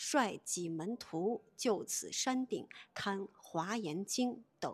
率几门徒就此山顶看华严经等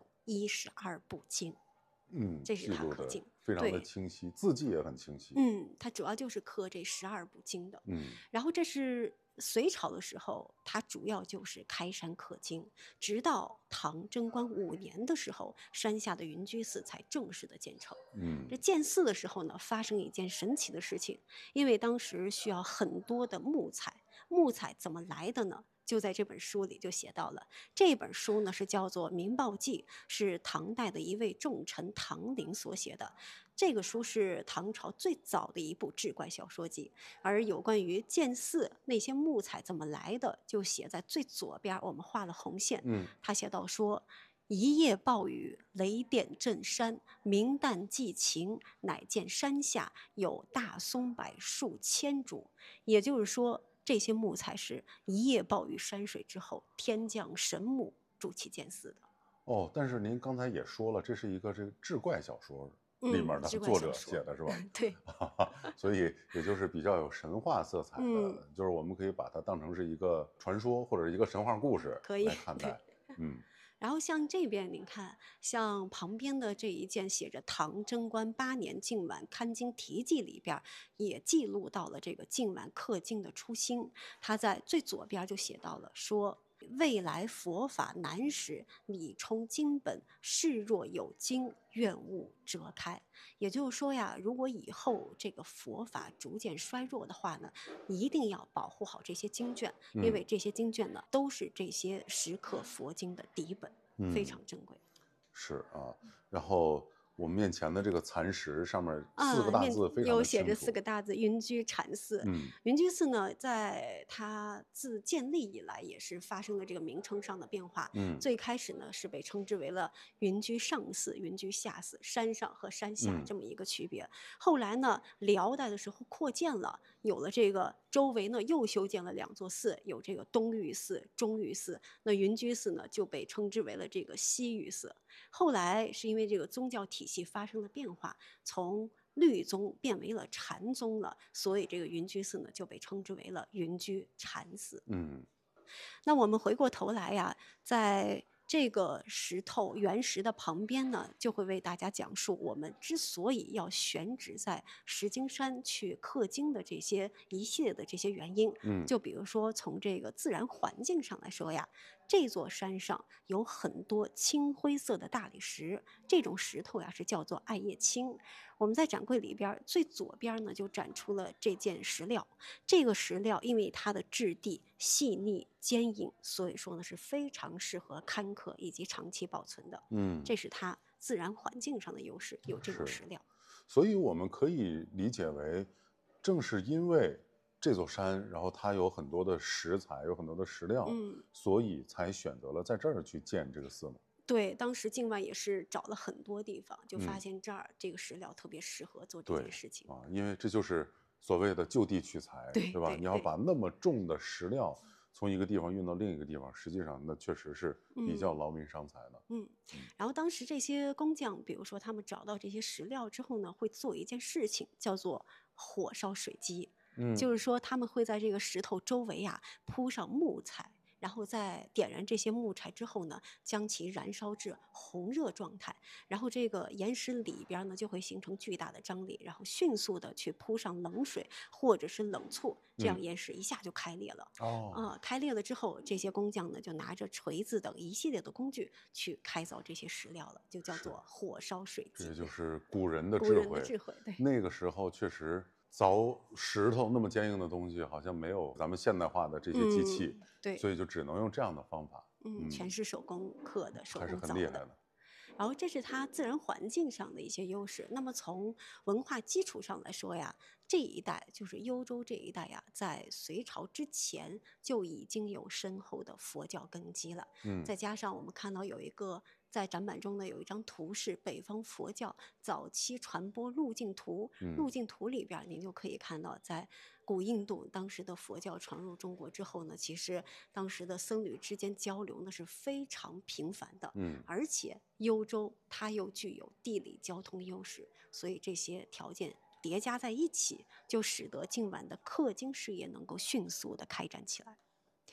12部经。这是记录的他刻经， 非常的对， 清晰，字迹也很清晰。 他主要就是刻这12部经的。 嗯然后这是隋朝的时候，他主要就是开山刻经，直到唐贞观5年的时候，山下的云居寺才正式的建成。这建寺的时候呢，发生一件神奇的事情，因为当时需要很多的木材，木材怎么来的呢？就在这本书里就写到了，这本书呢是叫做《民报记》，是唐代的一位重臣唐陵所写的。这个书是唐朝最早的一部志怪小说集，而有关于建寺那些木材怎么来的，就写在最左边，我们画了红线。他写到说，一夜暴雨，雷电震山，明旦既晴，乃见山下有大松柏数千株。也就是说，这些木材是一夜暴雨山水之后，天降神木筑起建寺的。 哦，但是您刚才也说了，这是一个这个志怪小说里面的志怪作者小说写的是吧？ 对， 所以也就是比较有神话色彩的，就是我们可以把它当成是一个传说或者一个神话故事可以来看待。 然后像这边您看，像旁边的这一件写着唐贞观8年晋晚刊经题记里边，也记录到了这个晋晚刻经的初心。他在最左边就写到了说，未来佛法难时，理充经本，视若有经，愿勿折开。也就是说呀，如果以后这个佛法逐渐衰弱的话呢，一定要保护好这些经卷，因为这些经卷呢，都是这些时刻佛经的底本，非常珍贵。 是啊，然后我们面前的这个残石上面4个大字非常有写着的清楚 4个大字云居禅寺。云居寺呢，在它自建立以来也是发生了这个名称上的变化。最开始呢是被称之为了云居上寺、云居下寺，山上和山下这么一个区别。后来呢，辽代的时候扩建了，有了这个周围呢又修建了2座寺，有这个东御寺、中御寺。那云居寺呢就被称之为了这个西御寺。后来是因为这个宗教体系发生了变化，从律宗变为了禅宗了，所以这个云居寺呢就被称之为了云居禅寺。那我们回过头来呀，在这个石头原石的旁边呢，就会为大家讲述我们之所以要选址在石经山去刻经的这些一系列的这些原因。就比如说从这个自然环境上来说呀，这座山上有很多青灰色的大理石，这种石头呀是叫做艾叶青。我们在展柜里边最左边呢就展出了这件石料，这个石料因为它的质地细腻坚硬，所以说呢是非常适合刊刻以及长期保存的。这是它自然环境上的优势，有这种石料。 所以我们可以理解为，正是因为这座山，然后它有很多的石材，有很多的石料，所以才选择了在这儿去建这个寺吗？ 对，当时境外也是找了很多地方，就发现这儿这个石料特别适合做这件事情。 因为这就是所谓的就地取材，对吧？你要把那么重的石料从一个地方运到另一个地方，实际上那确实是比较劳民伤财的。 然后当时这些工匠，比如说他们找到这些石料之后呢，会做一件事情，叫做火烧水基。就是说他们会在这个石头周围啊铺上木材，然后在点燃这些木柴之后呢，将其燃烧至红热状态，然后这个岩石里边呢就会形成巨大的张力，然后迅速的去铺上冷水或者是冷醋，这样岩石一下就开裂了。开裂了之后，这些工匠呢就拿着锤子等一系列的工具去开凿这些石料了，就叫做火烧水基。 这就是古人的智慧。对， 那个时候确实凿石头那么坚硬的东西，好像没有咱们现代化的这些机器， 对， 所以就只能用这样的方法。 全是手工刻的，手工还是很凿厉害的。 然后这是它自然环境上的一些优势。那么从文化基础上来说呀，这一带就是幽州这一带呀，在隋朝之前就已经有深厚的佛教根基了。再加上我们看到有一个在展板中呢有一张图是北方佛教早期传播路径图。路径图里边您就可以看到，在古印度当时的佛教传入中国之后呢，其实当时的僧侣之间交流呢是非常频繁的。而且幽州它又具有地理交通优势，所以这些条件叠加在一起，就使得今晚的刻经事业能够迅速的开展起来。